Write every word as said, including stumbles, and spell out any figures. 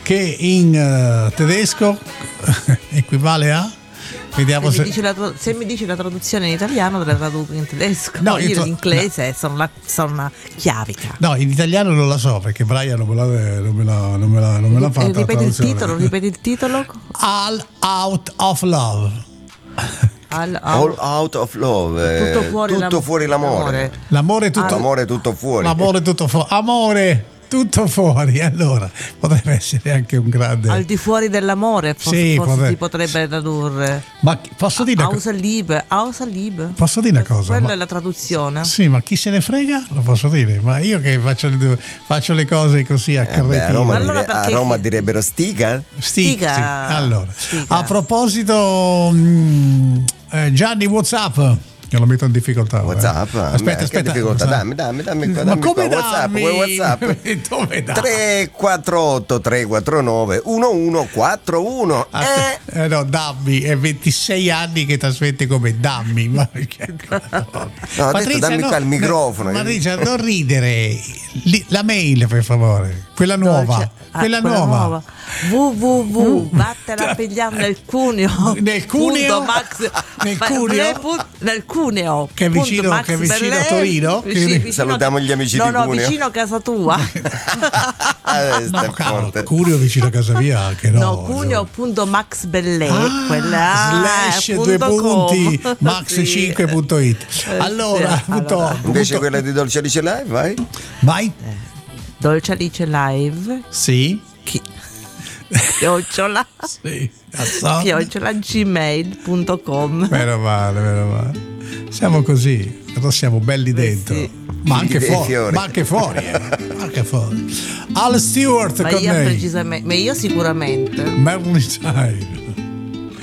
che in uh, tedesco equivale a... Vediamo se, se... Mi dici la, se mi dici la traduzione in italiano te la traduco in tedesco. No, io to... l'inglese no. sono, la, sono una chiavica. No, in italiano non la so perché Brian non me l'ha, non me l'ha, non me l'ha, non me l'ha fatta. Ripeti il titolo, ripeti il titolo. All Out of Love. All out, All out of love. Tutto fuori, tutto l'am- fuori l'amore. L'amore tutto, l'amore tutto fuori. L'amore tutto fuori. Amore tutto fuori. Allora potrebbe essere anche un grande. Al di fuori dell'amore, forse, sì, forse potrebbe... si potrebbe tradurre. Ma posso dire una cosa? Liebe, Außer Liebe. Posso dire una cosa? Quella ma... è la traduzione. Sì, ma chi se ne frega? Lo posso dire. Ma io che faccio le, faccio le cose così a carrettino. Eh a Roma, allora dire, a Roma direbbero stica? Stica. Stica. Sì. Allora, Stica. a proposito, mh, eh, Gianni, WhatsApp. Che lo metto in difficoltà. WhatsApp? Eh. Aspetta, Beh, aspetta. Difficoltà? Dammi, dammi, dammi, Ma dammi come qua. WhatsApp, dammi? WhatsApp. Dove dammi? tre quattro otto tre quattro nove uno uno quattro uno. Eh. Eh no, dammi, è ventisei anni che trasmette come dammi. Ma... no, ho Patrizia, detto dammi no, qua il microfono. Patrizia, non ridere. La mail, per favore. Quella nuova. Dolce. Ah, quella, quella nuova. nuova. www vattela a pigliare nel Cuneo. Nel Cuneo? Max, nel Cuneo? Nel Cuneo. Che è vicino, Max che è vicino Berlè, a Torino. Vicino, vicino, salutiamo gli amici no, di Cuneo. No, no, vicino a casa tua. eh, no, caro, Cuneo vicino a casa mia anche no. No, Cuneo.max Berlè, ah, quella slash due punti max cinque punto it. Eh, Allora, sì, punto, allora. punto. Invece quella di Dolce Alice Live, vai. Vai. Eh. Dolce Alice Live. Sì. Chi? Chiocciola. Sì. Chiocciola gmail punto com. Meno male, meno male. Siamo così, però siamo belli Beh, dentro. sì. Ma anche, fuori, fiori. ma anche fuori, eh. anche fuori. Al Stewart ma con io lei. precisamente, ma io sicuramente. Marilyn Time.